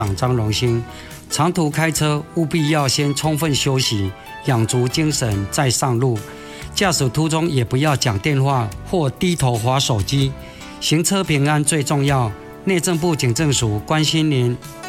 长张荣兴。长途开车务必要先充分休息，养足精神再上路。驾驶途中也不要讲电话或低头滑手机。行车平安最重要。内政部警政署关心您。